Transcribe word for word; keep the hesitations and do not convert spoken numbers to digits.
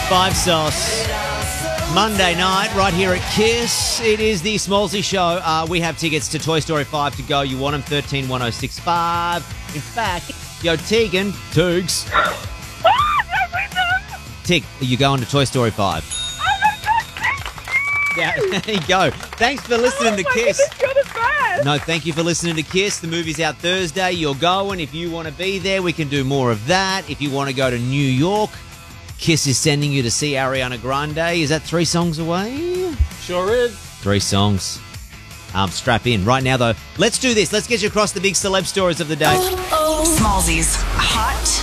Five Sauce. Monday night, right here at Kiss. It is the Smallsy Show. Uh, we have tickets to Toy Story five to go. You want them, thirteen one oh six five. In fact, yo, Tegan, Toogs. Tig, are you going to Toy Story five? Yeah, there you go. Thanks for listening Oh to my Kiss. goodness, you're the best. No, thank you for listening to Kiss. The movie's out Thursday. You're going. If you want to be there, we can do more of that. If you want to go to New York, Kiss is sending you to see Ariana Grande. Is that three songs away? Sure is. Three songs. Um, strap in. Right now, though, let's do this. Let's get you across the big celeb stories of the day. Smallzy's Hot